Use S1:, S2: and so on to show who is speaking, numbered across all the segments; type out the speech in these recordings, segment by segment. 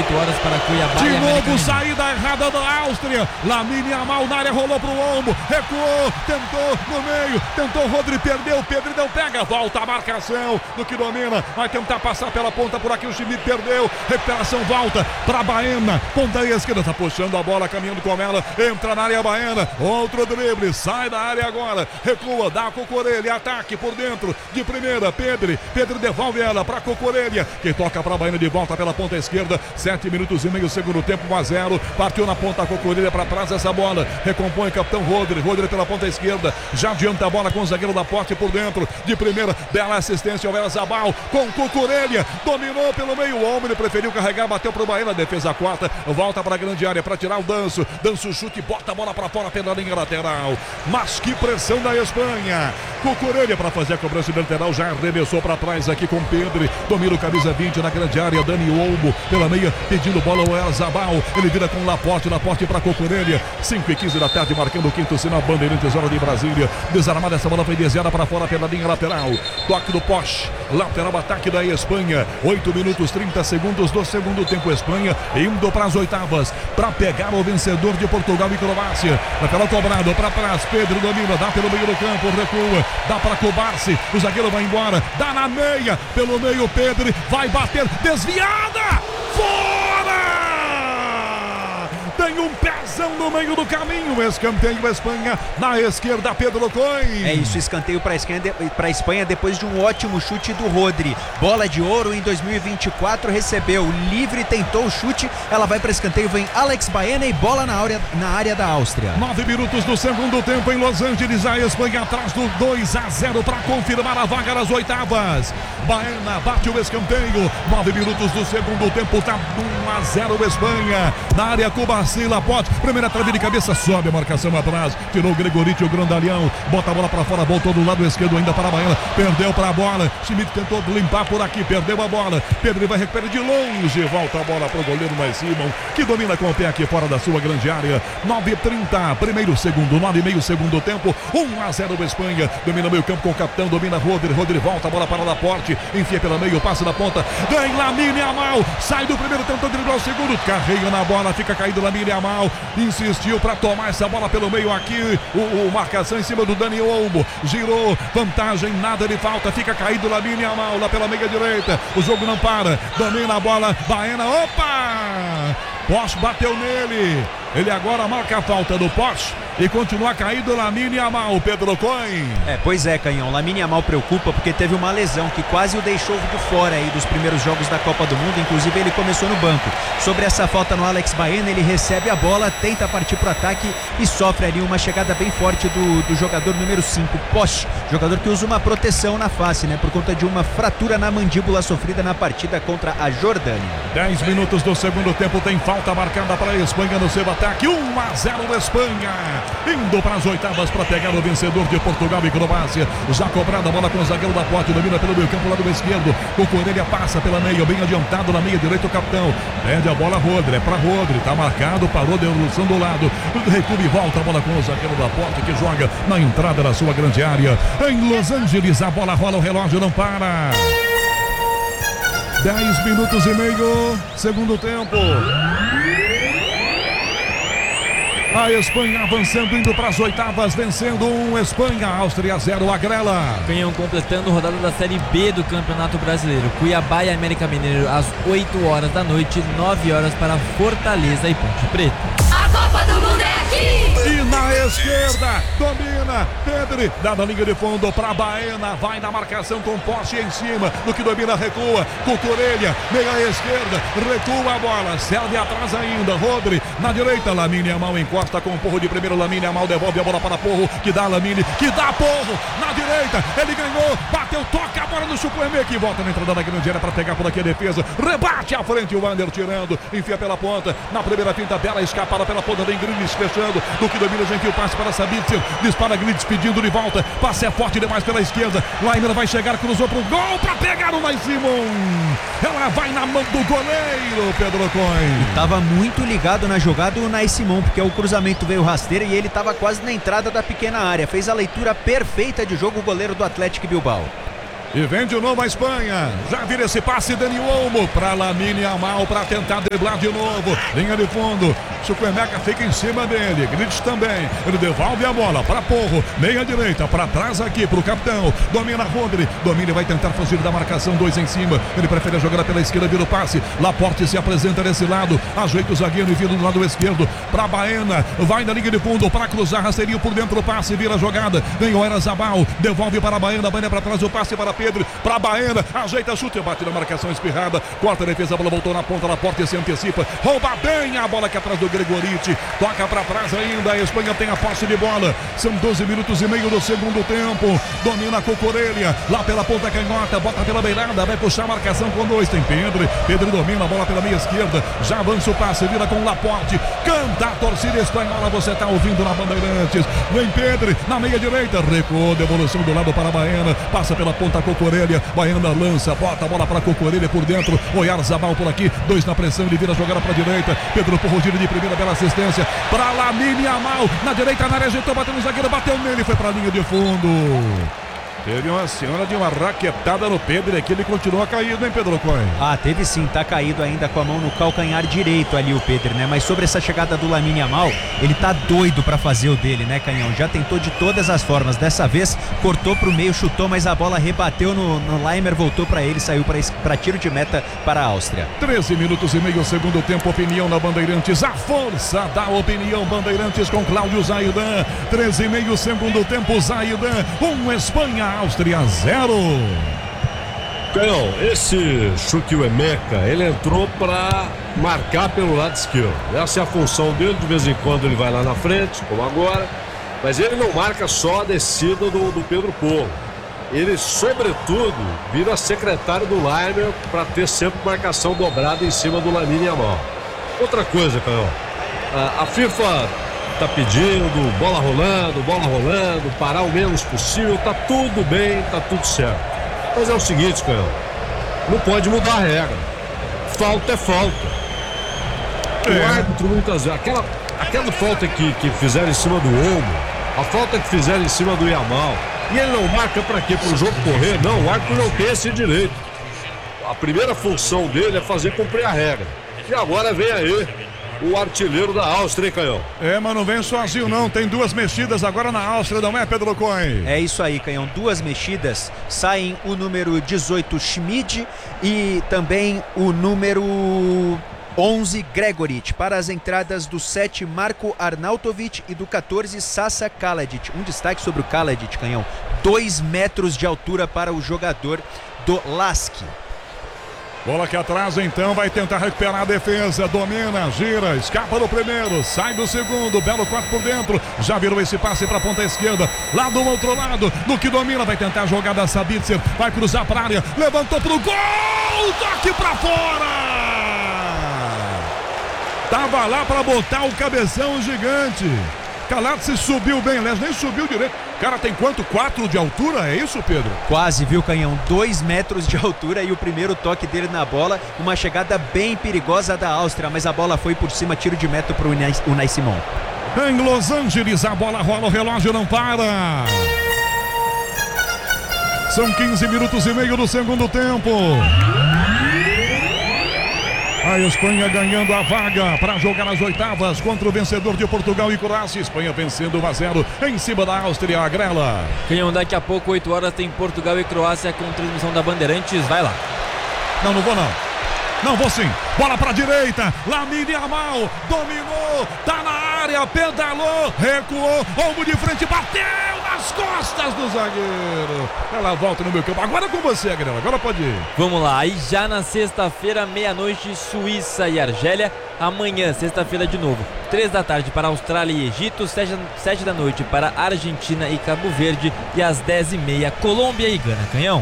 S1: 18 horas para Cuiabá.
S2: De novo, saída errada da Áustria. Lamine Yamal na área, rolou pro ombro, recuou, tentou no meio, tentou Rodri, perdeu, Pedri não pega, volta a marcação do que domina, vai tentar passar pela ponta por aqui, o Schmidt perdeu, recuperação, volta pra Baena, ponta esquerda, tá puxando a bola, caminhando com ela, entra na área Baena, outro drible, sai da área agora, recua, dá a Cucurella, ataque por dentro, de primeira, Pedri devolve ela pra Cucurella, que toca pra Baena de volta pela ponta esquerda, 7 minutos e meio, segundo tempo, 1-0, partiu na ponta a Cucurella pra trás essa bola, recompõe o capitão Rodri pela ponta esquerda, já adianta a bola com o zagueiro da Porte por dentro, de primeira, bela assistência ao Oyarzabal, com Cucurella, dominou pelo meio, o homem preferiu carregar, bateu pro Baena, defesa quarta, volta pra grande área pra tirar o Danço chute, bota a bola pra fora pela linha lateral, mas que pressão da Espanha, Cucurella pra fazer a cobrança de lateral, já arremessou pra trás aqui com Pedri, domina o camisa 20 na grande área, Dani Olmo pela meia, pedindo bola ao Oyarzabal, ele vira com Laporte pra Cucurella, 5:15 da tarde, marcando o quinto sinal, Bandeirantes, hora de Brasília, desarmada, essa bola foi desviada para fora pela linha lateral, toque do Posch, lateral ataque da Espanha, 8 minutos 30 segundos do segundo tempo, Espanha indo para as oitavas, para pegar o vencedor de Portugal e Croácia, lateral cobrado para trás, Pedro domina, dá pelo meio do campo, recua, dá para Kubarsi, o zagueiro vai embora, dá na meia, pelo meio Pedro, vai bater, desviada, fora! Tem um pezão no meio do caminho, escanteio Espanha, na esquerda Pedro Coin.
S3: É isso, escanteio para a Espanha depois de um ótimo chute do Rodri, bola de ouro em 2024, recebeu livre, tentou o chute, ela vai para escanteio, vem Alex Baena e bola na área da Áustria.
S2: 9 minutos do segundo tempo em Los Angeles, a Espanha atrás do 2-0 para confirmar a vaga nas oitavas. Baena bate o escanteio, 9 minutos do segundo tempo, tá 1-0 Espanha, na área Cuba Laporte, primeira trave de cabeça, sobe a marcação atrás, tirou o Gregoriti, o grandalhão, bota a bola para fora, voltou do lado esquerdo ainda para a Baena, perdeu para a bola, Schmidt tentou limpar por aqui, perdeu a bola, Pedro vai recuperar de longe, volta a bola para o goleiro mais Simon, que domina com o pé aqui fora da sua grande área, 9:30, primeiro segundo, 9,5 segundo tempo, 1-0 Espanha, domina meio campo com o capitão, domina Rodri volta a bola para Laporte, enfia pela meio, passa da ponta, vem Lamine Yamal, sai do primeiro, tentou driblar o segundo, carrega na bola, fica caído Lamine Yamal, insistiu para tomar essa bola pelo meio aqui, o marcação em cima do Dani Olmo, girou, vantagem, nada de falta, fica caído Lamine Yamal lá pela meia direita, o jogo não para, domina a bola, Baena, opa! Posch bateu nele, ele agora marca a falta do Posch e continua caído Lamine Yamal, Pedro Coin.
S3: Pois é, Canhão, Lamine Yamal preocupa porque teve uma lesão que quase o deixou de fora aí dos primeiros jogos da Copa do Mundo, inclusive ele começou no banco. Sobre essa falta no Alex Baena, ele recebe a bola, tenta partir para o ataque e sofre ali uma chegada bem forte do jogador número 5, Posch, jogador que usa uma proteção na face, né, por conta de uma fratura na mandíbula sofrida na partida contra a Jordânia.
S2: 10 minutos do segundo tempo, tem falta marcada para a Espanha no seu ataque, 1-0 Espanha, indo para as oitavas para pegar o vencedor de Portugal e Croácia, já cobrada a bola com o zagueiro da Porte, domina pelo meio campo, lado esquerdo, o Cucurella passa pela meia, bem adiantado na meia direita o capitão, perde a bola Rodri, é para Rodri, tá marcado, parou, deu evolução do lado, recua e volta a bola com o zagueiro da Porte, que joga na entrada da sua grande área, em Los Angeles, a bola rola, o relógio não para, 10 minutos e meio, segundo tempo. A Espanha avançando, indo para as oitavas, vencendo Espanha, Áustria 0, Agrela.
S1: Canhão completando rodada da Série B do Campeonato Brasileiro. Cuiabá e América Mineiro às 8 horas da noite, 9 horas para Fortaleza e Ponte Preta.
S4: A Copa do Mundo é aqui!
S2: E na esquerda, domina Pedri, dá na linha de fundo para Baena, vai na marcação com Posch em cima, do que domina, recua, Cucurella, meia esquerda, recua a bola, serve atrás ainda, Rodri, na direita, Lamine Yamal encosta com o Porro de primeiro, Lamine Yamal devolve a bola para Porro, que dá Lamine, que dá Porro, na direita, ele ganhou, bateu, toca a bola no Chukwuemeka, que volta na entrada da grande área para pegar por aqui a defesa, rebate à frente, o Wander tirando, enfia pela ponta, na primeira finta, bela escapada pela ponta, vem Grealish fechando, do que domina, já enfia o passe para Sabitzer, dispara Grealish pedindo de volta, passe é forte demais pela esquerda, Laimer vai chegar, cruzou pro gol para pegar o Nai Simon, ela vai na mão do goleiro, Pedro Coin.
S3: Tava muito ligado na jogada o Nai Simon, porque o cruzamento veio rasteiro e ele tava quase na entrada da pequena área, fez a leitura perfeita de jogo o goleiro do Atlético Bilbao.
S2: E vem de novo a Espanha. Já vira esse passe Dani Olmo para Lamine Yamal para tentar driblar de novo. Linha de fundo. Chukwuemeka fica em cima dele. Grite também. Ele devolve a bola para Porro. Meia direita para trás aqui para o capitão. Domina Rodri. Domina e vai tentar fugir da marcação. 2 em cima. Ele prefere a jogada pela esquerda. Vira o passe. Laporte se apresenta desse lado. Ajeita o zagueiro e vira do lado esquerdo para Baena. Vai na linha de fundo para cruzar. Rasteirinho por dentro. O passe. Vira a jogada. Vem o Oyarzabal. Devolve para Baena. Baena para trás. O passe para Pedro. Para Baena. Ajeita chute. Bate na marcação espirrada. Corta a defesa. A bola voltou na ponta. Laporte se antecipa. Rouba bem a bola aqui atrás do Gregoriti. Toca para trás ainda. A Espanha tem a posse de bola. São 12 minutos e meio do segundo tempo. Domina a Cucurella. Lá pela ponta canhota. Bota pela beirada. Vai puxar a marcação com 2. Tem Pedro. Pedro domina a bola pela meia esquerda. Já avança o passe. Vira com Laporte. Canta a torcida espanhola. Você está ouvindo na Bandeirantes. Vem Pedro. Na meia direita. Recuou. Devolução do lado para Baena. Passa pela ponta Cucurella. Baena lança. Bota a bola para Cucurella por dentro. Oyarzabal por aqui. 2 na pressão. Ele vira a jogada para a direita. Pedro Porro gira de primeira bela assistência para Lamine Yamal. Na direita, na área, ajeitou, bateu no zagueiro, bateu nele, foi para a linha de fundo. Teve uma senhora de uma raquetada no Pedro aqui, ele continua caído, hein, Pedro Coy?
S3: Teve sim, tá caído ainda com a mão no calcanhar direito ali o Pedro, né? Mas sobre essa chegada do Lamine Yamal, ele tá doido pra fazer o dele, né, Canhão? Já tentou de todas as formas, dessa vez cortou pro meio, chutou, mas a bola rebateu no Laimer, voltou pra ele, saiu pra tiro de meta para a Áustria.
S2: 13 minutos e meio, segundo tempo, opinião na Bandeirantes, a força da opinião, Bandeirantes com Cláudio Zaidan. 13 e meio, segundo tempo, Zaidan, Espanha, Áustria 0.
S5: Canhão, esse Chukwuemeka, ele entrou para marcar pelo lado esquerdo. Essa é a função dele, de vez em quando ele vai lá na frente, como agora, mas ele não marca só a descida do Pedro Porro. Ele, sobretudo, vira secretário do Laimer para ter sempre marcação dobrada em cima do Lamine Yamal. Outra coisa, Canhão, a FIFA tá pedindo bola rolando, parar o menos possível, tá tudo bem, tá tudo certo. Mas é o seguinte, Canhão, não pode mudar a regra. Falta é falta. O árbitro muitas vezes, aquela falta que fizeram em cima do Olmo, a falta que fizeram em cima do Yamal, e ele não marca pra quê? Pro jogo correr? Não, o árbitro não tem esse direito. A primeira função dele é fazer cumprir a regra. E agora vem aí o artilheiro da Áustria, hein, Canhão?
S2: Mas não vem sozinho não, tem 2 mexidas agora na Áustria, não é, Pedro Coy?
S3: É isso aí, Canhão, 2 mexidas, saem o número 18 Schmid e também o número 11 Gregoriti, para as entradas do 7 Marko Arnautovic e do 14 Sasa Kaladic. Um destaque sobre o Kaladic, Canhão, 2 metros de altura para o jogador do Lask.
S2: Bola aqui atrás, então, vai tentar recuperar a defesa, domina, gira, escapa do primeiro, sai do segundo, belo corte por dentro, já virou esse passe para a ponta esquerda, lá do outro lado, no que domina, vai tentar a jogada Sabitzer, vai cruzar para a área, levantou pro gol, toque para fora! Tava lá para botar o cabeção gigante. Kaladic subiu bem, aliás, nem subiu direito. O cara tem quanto? 4 de altura? É isso, Pedro?
S3: Quase, viu, Canhão? 2 metros de altura e o primeiro toque dele na bola. Uma chegada bem perigosa da Áustria, mas a bola foi por cima, tiro de meta para o Unai Simon.
S2: Em Los Angeles, a bola rola, o relógio não para. São 15 minutos e meio do segundo tempo. A Espanha ganhando a vaga para jogar as oitavas contra o vencedor de Portugal e Croácia. Espanha vencendo 1-0 em cima da Áustria, a Grela.
S1: Canhão, daqui a pouco, 8 horas, tem Portugal e Croácia com transmissão da Bandeirantes. Vai lá.
S2: Não vou não. Não vou sim. Bola para a direita. Lamine Yamal dominou. Tá na área. Pedalou. Recuou. Olmo de frente. Bateu nas costas do zagueiro. Ela volta no meio campo. Agora com você, Grela. Agora pode ir.
S1: Vamos lá. E já na sexta-feira, meia-noite, Suíça e Argélia. Amanhã, sexta-feira de novo, 3 da tarde para Austrália e Egito, 7 da noite para Argentina e Cabo Verde e às 10h30, Colômbia e Gana. Canhão.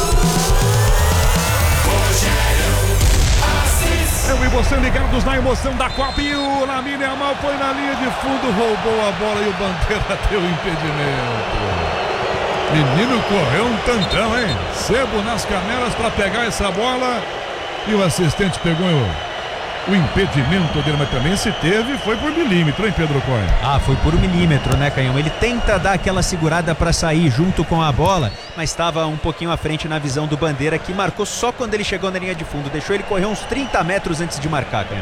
S2: Eu e você ligados na emoção da Copa, e o Lamine Yamal foi na linha de fundo, roubou a bola e o Bandeira deu impedimento. Menino correu um tantão, hein? Sebo nas canelas para pegar essa bola e o assistente pegou o impedimento dele, mas também se teve, foi por milímetro, hein, Pedro Coelho?
S3: Foi por 1 milímetro, né, Canhão? Ele tenta dar aquela segurada para sair junto com a bola, mas estava um pouquinho à frente na visão do Bandeira, que marcou só quando ele chegou na linha de fundo. Deixou ele correr uns 30 metros antes de marcar, Canhão.